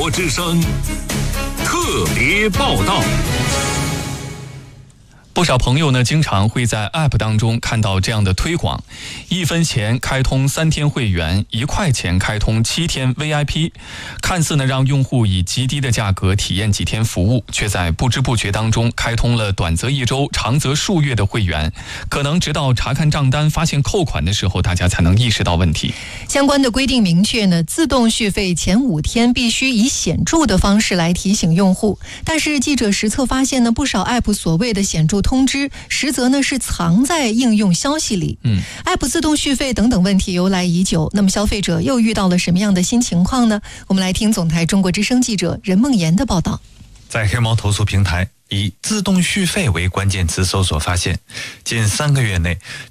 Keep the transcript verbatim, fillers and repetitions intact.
国之声特别报道。 不少朋友呢，经常会在 App 当中看到这样的推广：一分钱开通三天会员，一块钱开通七天 V I P。看似呢让用户以极低的价格体验几天服务，却在不知不觉当中开通了短则一周、长则数月的会员。可能直到查看账单发现扣款的时候，大家才能意识到问题。 相关的规定明确呢，自动续费前五天必须以显著的方式来提醒用户。但是记者实测发现呢，不少 App 所谓的显著通知，实则呢是藏在应用消息里。嗯 ，App 自动续费等等问题由来已久，那么消费者又遇到了什么样的新情况呢？我们来听总台中国之声记者任梦妍的报道。 在黑猫投诉平台以自动续费为关键词搜索发现，近三个月内